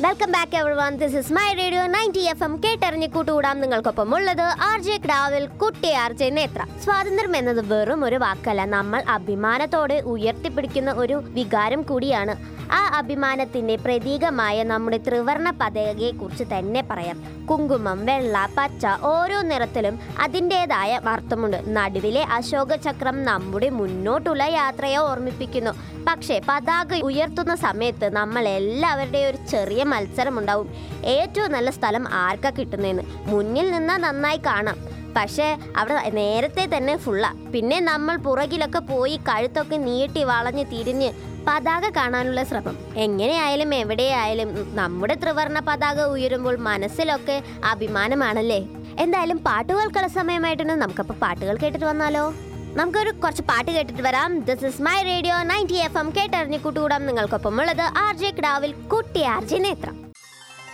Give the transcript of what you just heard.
Welcome back everyone. This is my radio 90 FM. കേട്ടറിഞ്ഞ് കൂട്ടുകൂടാം നിങ്ങൾക്കൊപ്പം ഉള്ളത് RJ ക്രാവിൽ കുട്ടി RJ നേത്ര. സ്വാതന്ത്ര്യം എന്നത് വെറും ഒരു വാക്കല്ല, നമ്മൾ അഭിമാനത്തോടെ ഉയർത്തിപ്പിടിക്കുന്ന ഒരു വികാരം കൂടിയാണ്. ആ അഭിമാനത്തിന്റെ പ്രതീകമായ നമ്മുടെ ത്രിവർണ പതാകയെ കുറിച്ച് തന്നെ പറയാം. കുങ്കുമം, വെള്ള, പച്ച, ഓരോ നിറത്തിലും അതിൻ്റെതായ അർത്ഥമുണ്ട്. നടുവിലെ അശോക ചക്രം നമ്മുടെ മുന്നോട്ടുള്ള യാത്രയെ ഓർമ്മിപ്പിക്കുന്നു. പക്ഷേ പതാക ഉയർത്തുന്ന സമയത്ത് നമ്മൾ എല്ലാവരുടെയും ഒരു ചെറിയ മത്സരം ഉണ്ടാവും. ഏറ്റവും നല്ല സ്ഥലം ആർക്കാ കിട്ടുന്നതെന്ന്. മുന്നിൽ നിന്നാൽ നന്നായി കാണാം, പക്ഷേ അവിടെ നേരത്തെ തന്നെ ഫുള്ളാ. പിന്നെ നമ്മൾ പുറകിലൊക്കെ പോയി കഴുത്തൊക്കെ നീട്ടി വളഞ്ഞ് തിരിഞ്ഞ് പതാക കാണാനുള്ള ശ്രമം. എങ്ങനെയായാലും എവിടെയായാലും നമ്മുടെ ത്രിവർണ പതാക ഉയരുമ്പോൾ മനസ്സിലൊക്കെ അഭിമാനമാണല്ലേ. എന്തായാലും പാട്ടുകൾക്കുള്ള സമയമായിട്ടുണ്ട്. നമുക്കപ്പോൾ പാട്ടുകൾ കേട്ടിട്ട് വന്നാലോ? നമുക്കൊരു കുറച്ച് പാട്ട് കേട്ടിട്ട് വരാം. This is my radio 90 FM. കേട്ടറിഞ്ഞ് കൂട്ടുകൂടാം നിങ്ങൾക്കൊപ്പം ഉള്ളത് RJ ക്രാവിൽ കുട്ടി RJ നേത്ര.